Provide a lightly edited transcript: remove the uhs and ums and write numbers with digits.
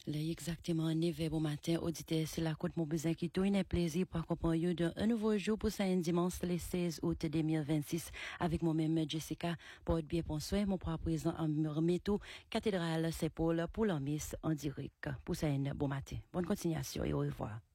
Là, exactement, 9h bon matin, auditeur, c'est la côte mon besoin qui tout un plaisir pour accompagner d'un nouveau jour pour ça un dimanche, le 16 août 2026, avec moi-même, Jessica, pour être bien pensé, mon propre présent en remetto, cathédrale Saint-Paul pour la messe en direct. Pour ça un bon matin. Bonne continuation et au revoir.